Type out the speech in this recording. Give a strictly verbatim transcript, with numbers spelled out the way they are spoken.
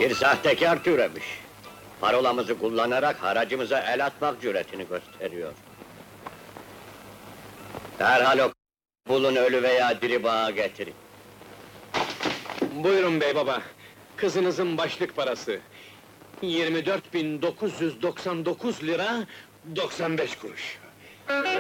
Bir sahtekar türemiş. Parolamızı kullanarak haracımıza el atmak cüretini gösteriyor. Derhal o bulun, ölü veya diri bağa getirin. Buyurun bey baba, kızınızın başlık parası. yirmi dört bin dokuz yüz doksan dokuz lira doksan beş kuruş.